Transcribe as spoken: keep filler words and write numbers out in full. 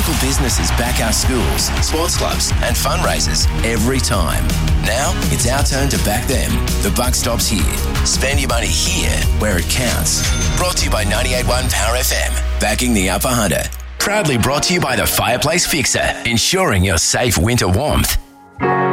local businesses back our schools, sports clubs and fundraisers every time. Now it's our turn to back them. The buck stops here. Spend your money here where it counts. Brought to you by ninety-eight point one Power F M. Backing the Upper Hunter. Proudly brought to you by the Fireplace Fixer. Ensuring your safe winter warmth.